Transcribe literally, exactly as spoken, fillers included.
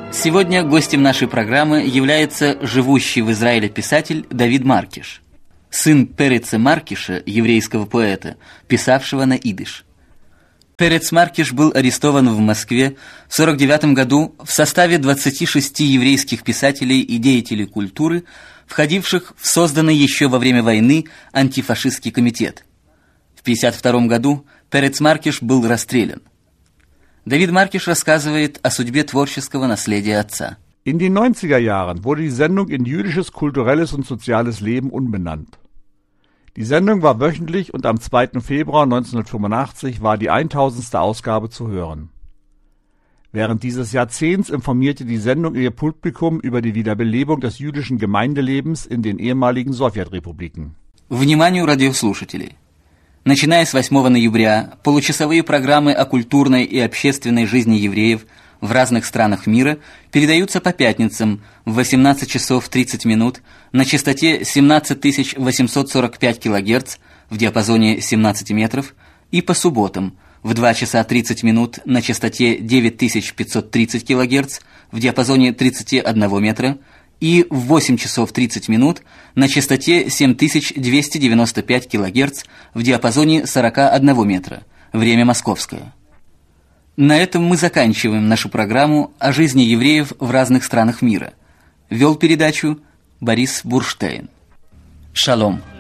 Сегодня гостем нашей программы является живущий в Израиле писатель Давид Маркиш, сын Переца Маркиша, еврейского поэта, писавшего на идиш. Перец Маркиш был арестован в Москве в сорок девятом году в составе двадцати шести еврейских писателей и деятелей культуры, входивших в созданный еще во время войны антифашистский комитет. В пятьдесят втором году Перец Маркиш был расстрелян. Давид Маркиш рассказывает о судьбе творческого наследия отца. In den neunziger Jahren wurde die Sendung in jüdisches, kulturelles und soziales Leben umbenannt. Die Sendung war wöchentlich und am zweiten Februar neunzehnhundertfünfundachtzig war die tausendste Ausgabe zu hören. Während dieses Jahrzehnts informierte die Sendung ihr Publikum über die Wiederbelebung des jüdischen Gemeindelebens in den ehemaligen Sowjetrepubliken. Вниманию радиослушателей! Начиная с восьмого ноября, получасовые программы о культурной и общественной жизни евреев в разных странах мира передаются по пятницам в восемнадцать часов тридцать минут на частоте семнадцать тысяч восемьсот сорок пять килогерц в диапазоне семнадцать метров и по субботам в два часа тридцать минут на частоте девять тысяч пятьсот тридцать килогерц в диапазоне тридцать один метра и в восемь часов тридцать минут на частоте семь тысяч двести девяносто пять килогерц в диапазоне сорок один метра, время московское. На этом мы заканчиваем нашу программу о жизни евреев в разных странах мира. Вел передачу Борис Бурштейн. Шалом.